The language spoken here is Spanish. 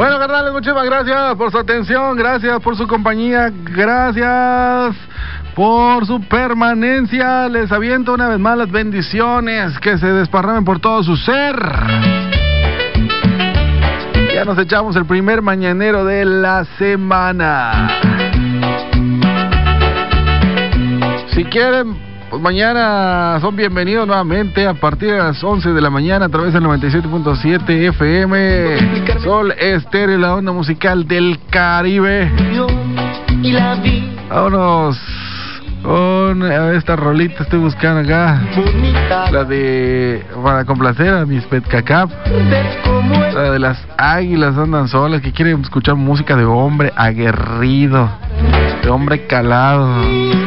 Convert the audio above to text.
Bueno, carnales, muchísimas gracias por su atención, gracias por su compañía, gracias por su permanencia. Les aviento una vez más las bendiciones que se desparramen por todo su ser. Ya nos echamos el primer mañanero de la semana. Si quieren, pues mañana son bienvenidos nuevamente a partir de las 11 de la mañana a través del 97.7 FM Sol Estéreo, la onda musical del Caribe. Vámonos con esta rolita, estoy buscando acá la de, para complacer a mis Petcacap, la de las águilas andan solas, que quieren escuchar música de hombre aguerrido, de hombre calado.